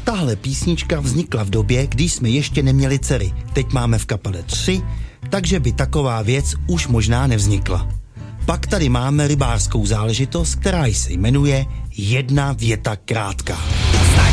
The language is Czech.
Tahle písnička vznikla v době, kdy jsme ještě neměli dcery. Teď máme v kapele 3, takže by taková věc už možná nevznikla. Pak tady máme rybářskou záležitost, která se jmenuje Jedna věta krátká.